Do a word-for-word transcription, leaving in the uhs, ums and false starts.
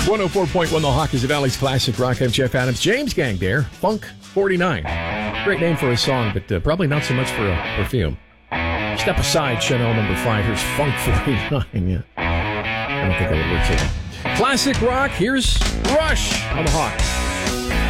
one oh four point one The Hawk is the Valley's classic rock. I'm Jeff Adams. James Gang there. Funk forty-nine. Great name for a song, but uh, probably not so much for a perfume. Step Aside, Chanel number five. Here's Funk forty-nine. Yeah. I don't think that would work so well. Classic rock. Here's Rush on The Hawk.